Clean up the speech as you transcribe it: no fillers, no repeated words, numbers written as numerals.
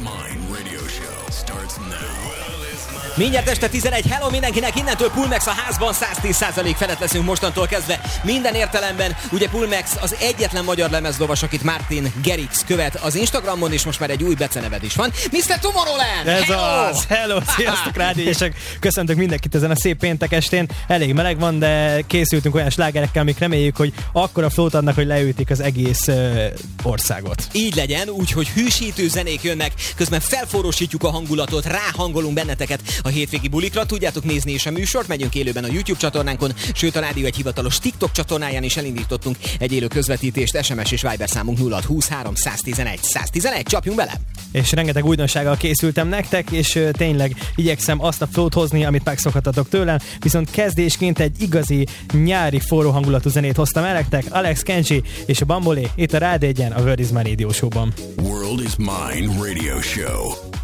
Mine Radio Show starts now. Mindjárt este 11, hello mindenkinek, innentől Pullmax a házban, 110% felett leszünk mostantól kezdve. Minden értelemben, ugye Pullmax az egyetlen magyar lemezlovas, akit Martin Garrix követ az Instagramon, és most már egy új beceneved is van. Mr. Tomorrowland! Ez hello! az! Hello! Sziasztok, rádiósek! Köszöntök mindenkit ezen a szép péntek estén. Elég meleg van, de készültünk olyan slágerekkel, amik reméljük, hogy akkora flót adnak, hogy leütik az egész országot. Így legyen, úgyhogy hűsítő zenék jönnek, közben felforrósítjuk a hangulatot, ráhangolunk benneteket a hétvégi bulikra. Tudjátok nézni is a műsort, megyünk élőben a YouTube csatornánkon, sőt a rádió egy hivatalos TikTok csatornáján is elindítottunk egy élő közvetítést, SMS és Viber számunk 0623 111 111, csapjunk bele! És rengeteg újdonsággal készültem nektek, és tényleg igyekszem azt a flót hozni, amit megszokhattatok tőlem, viszont kezdésként egy igazi nyári forró hangulatú zenét hoztam el nektek, Alex Kenji és a Bambolé itt a Rádió 1-en, a World is Mine Radio Show-ban. World is Mine Radio Show.